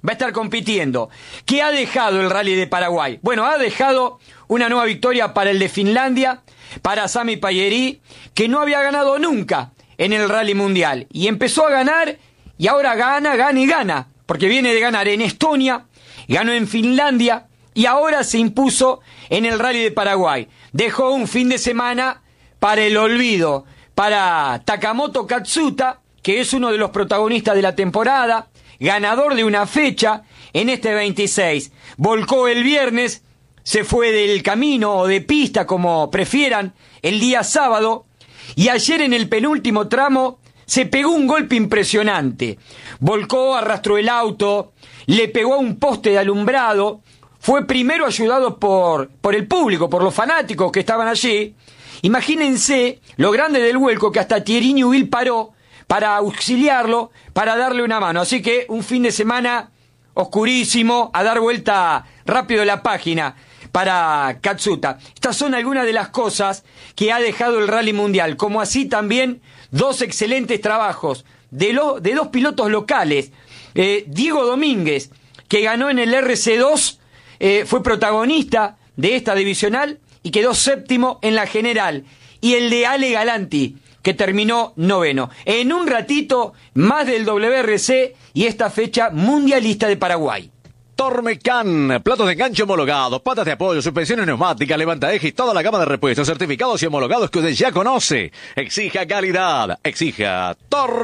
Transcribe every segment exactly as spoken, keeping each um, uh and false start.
va a estar compitiendo. ¿Qué ha dejado el Rally de Paraguay? Bueno, ha dejado una nueva victoria para el de Finlandia, para Sami Pajeri, que no había ganado nunca en el Rally Mundial. Y empezó a ganar, y ahora gana, gana y gana, porque viene de ganar en Estonia, ganó en Finlandia, y ahora se impuso en el Rally de Paraguay. Dejó un fin de semana para el olvido, para Takamoto Katsuta, que es uno de los protagonistas de la temporada, ganador de una fecha en este veintiséis. Volcó el viernes, se fue del camino o de pista, como prefieran, el día sábado, y ayer en el penúltimo tramo se pegó un golpe impresionante. Volcó, arrastró el auto, le pegó a un poste de alumbrado, fue primero ayudado por, por el público, por los fanáticos que estaban allí. Imagínense lo grande del vuelco que hasta Thierry Neuville paró para auxiliarlo, para darle una mano. Así que un fin de semana oscurísimo, a dar vuelta rápido la página para Katsuta. Estas son algunas de las cosas que ha dejado el Rally Mundial, como así también dos excelentes trabajos de, lo, de dos pilotos locales. Eh, Diego Domínguez, que ganó en el R C dos, eh, fue protagonista de esta divisional y quedó séptimo en la general. Y el de Ale Galanti, que terminó noveno. En un ratito, más del W R C y esta fecha mundialista de Paraguay. Tormecan, platos de enganche homologados, patas de apoyo, suspensiones neumáticas, levantaejes y toda la gama de repuestos certificados y homologados que usted ya conoce. Exija calidad, exija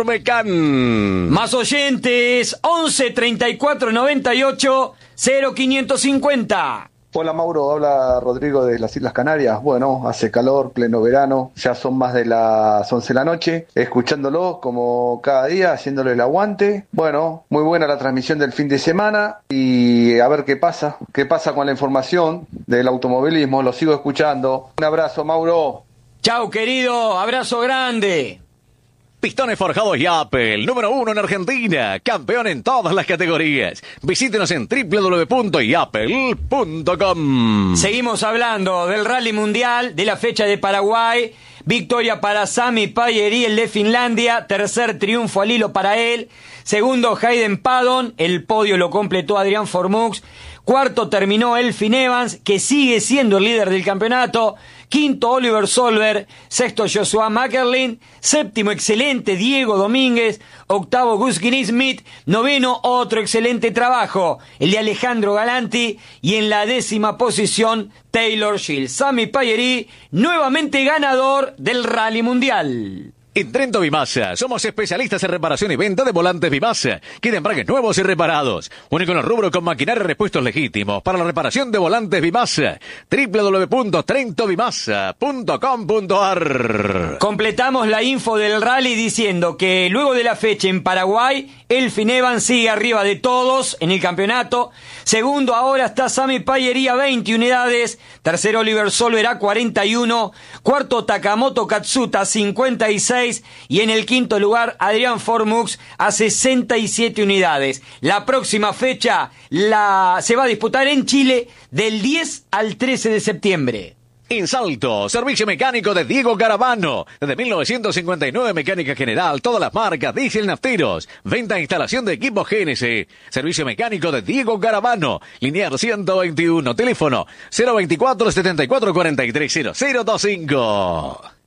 Tormecan. Más oyentes, once treinta y cuatro noventa y ocho cero quinientos cincuenta. Hola Mauro, habla Rodrigo de las Islas Canarias. Bueno, hace calor, pleno verano, ya son más de las once de la noche, escuchándolo como cada día, haciéndole el aguante. Bueno, muy buena la transmisión del fin de semana y a ver qué pasa, qué pasa con la información del automovilismo, lo sigo escuchando. Un abrazo, Mauro. Chau, querido, abrazo grande. Pistones Forjados Yapel, número uno en Argentina, campeón en todas las categorías. Visítenos en doble u doble u doble u punto yapel punto com. Seguimos hablando del Rally Mundial, de la fecha de Paraguay. Victoria para Sami Pajeri, el de Finlandia. Tercer triunfo al hilo para él. Segundo, Hayden Paddon. El podio lo completó Adrián Formux. Cuarto terminó Elfyn Evans, que sigue siendo el líder del campeonato. Quinto, Oliver Solberg. Sexto, Joshua Mackerlin. Séptimo, excelente, Diego Domínguez. Octavo, Gus Smith. Noveno, otro excelente trabajo, el de Alejandro Galanti. Y en la décima posición, Taylor Shields. Sami Pajeri, nuevamente ganador del Rally Mundial. En Trento Bimasa, somos especialistas en reparación y venta de volantes Bimasa, que de embragues nuevos y reparados. Único en el rubro con maquinaria y repuestos legítimos para la reparación de volantes Bimasa. doble u doble u doble u punto trento bimasa punto com punto a r. Completamos la info del rally diciendo que luego de la fecha en Paraguay, Elfyn Evans sigue arriba de todos en el campeonato. Segundo, ahora está Sami Pajeri a veinte unidades. Tercero, Oliver Solberg a cuarenta y uno. Cuarto, Takamoto Katsuta a cincuenta y seis. Y en el quinto lugar, Adrián Formux a sesenta y siete unidades. La próxima fecha la se va a disputar en Chile del diez al trece de septiembre. En Salto, servicio mecánico de Diego Garavano. Desde mil novecientos cincuenta y nueve, mecánica general, todas las marcas, diésel, nafteros. Venta e instalación de equipos G N C. Servicio mecánico de Diego Garavano. Linear ciento veintiuno, teléfono cero veinticuatro, setenta y cuatro, cuarenta y tres, cero cero veinticinco.